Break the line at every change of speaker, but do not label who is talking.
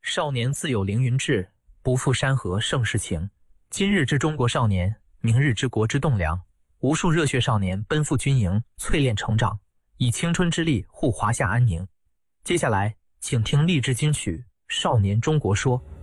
少年自有凌云志，不负山河盛世情。今日之中国少年，明日之国之栋梁。无数热血少年奔赴军营，淬炼成长，以青春之力护华夏安宁。接下来，请听励志金曲《少年中国说》。